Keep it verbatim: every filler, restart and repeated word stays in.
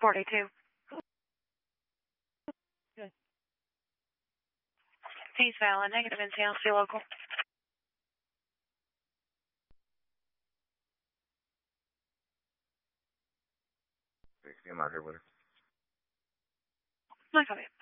forty-two. Good. He's valid. Negative N C L C local. I'm out here with her. I copy.